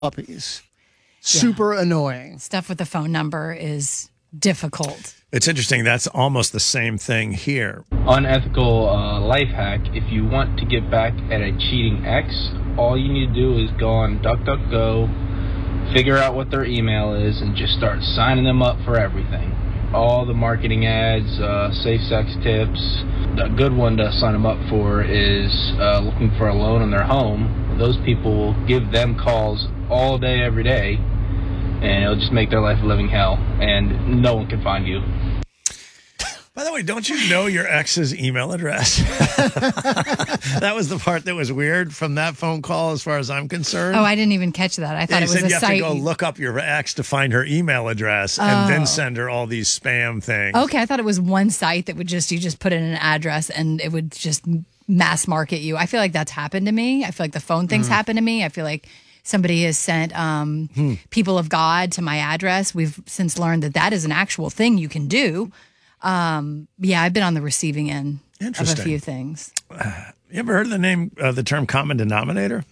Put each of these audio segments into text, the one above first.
puppies. Super annoying. Stuff with the phone number is difficult. It's interesting. That's almost the same thing here. Unethical life hack. If you want to get back at a cheating ex, all you need to do is go on DuckDuckGo, figure out what their email is, and just start signing them up for everything. All the marketing ads, safe sex tips. A good one to sign them up for is looking for a loan on their home. Those people will give them calls all day, every day, and it'll just make their life a living hell, and no one can find you. By the way, don't you know your ex's email address? That was the part that was weird from that phone call as far as I'm concerned. Oh, I didn't even catch that. I thought it was a you have site. to go look up your ex to find her email address and then send her all these spam things. Okay, I thought it was one site that would you just put in an address and it would just mass market you. I feel like that's happened to me. I feel like the phone things happen to me. I feel like somebody has sent people of God to my address. We've since learned that is an actual thing you can do. Yeah, I've been on the receiving end of a few things. You ever heard of the term common denominator?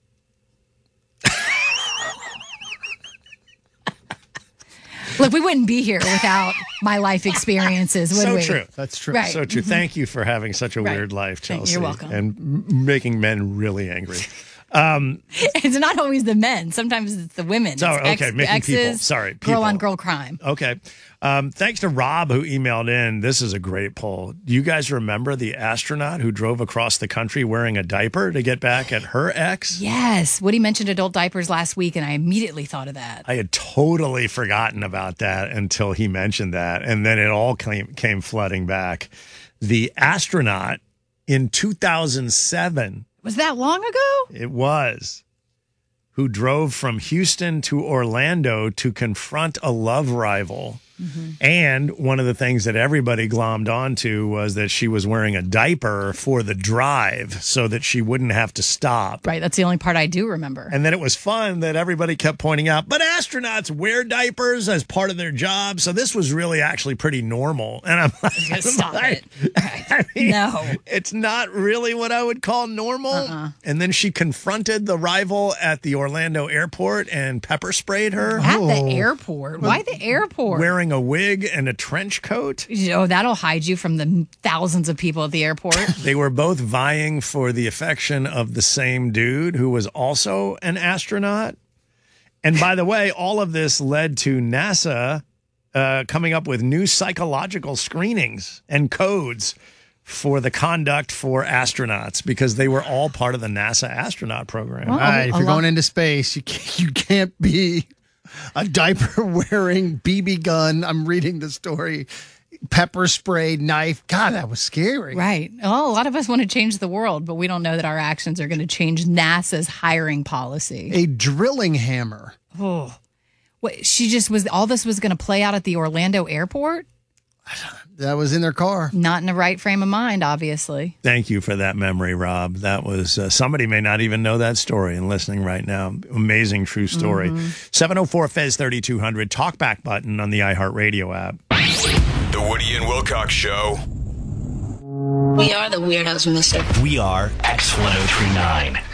Look, we wouldn't be here without my life experiences, would we? So true. That's true. Right. So true. Thank you for having such a weird life, Chelsea. You're welcome. And making men really angry. It's not always the men. Sometimes it's the women. So, It's okay, making exes, people. Sorry, people. Girl on girl crime. Okay. Thanks to Rob who emailed in. This is a great poll. Do you guys remember the astronaut who drove across the country wearing a diaper to get back at her ex? Yes. Woody mentioned adult diapers last week, and I immediately thought of that. I had totally forgotten about that until he mentioned that. And then it all came flooding back. The astronaut in 2007. Was that long ago? It was. Who drove from Houston to Orlando to confront a love rival. Mm-hmm. And one of the things that everybody glommed onto was that she was wearing a diaper for the drive so that she wouldn't have to stop. Right. That's the only part I do remember. And then it was fun that everybody kept pointing out, but astronauts wear diapers as part of their job. So this was really actually pretty normal. And I'm like, stop it. Right. I mean, no, it's not really what I would call normal. And then she confronted the rival at the Orlando airport and pepper sprayed her. At the airport? Why the airport? Wearing a wig and a trench coat. Oh, that'll hide you from the thousands of people at the airport. They were both vying for the affection of the same dude who was also an astronaut. And by the way, all of this led to NASA coming up with new psychological screenings and codes for the conduct for astronauts because they were all part of the NASA astronaut program. All right, if you're going into space, you can't be a diaper-wearing BB gun. I'm reading the story. Pepper spray, knife. God, that was scary. Right. Well, a lot of us want to change the world, but we don't know that our actions are going to change NASA's hiring policy. A drilling hammer. Oh. Wait, all this was going to play out at the Orlando airport? That was in their car. Not in the right frame of mind, obviously. Thank you for that memory, Rob. That was somebody may not even know that story and listening right now. Amazing true story. 704-FEZ3200, talkback button on the iHeartRadio app. The Woody and Wilcox Show. We are the weirdos, mister. We are X1039.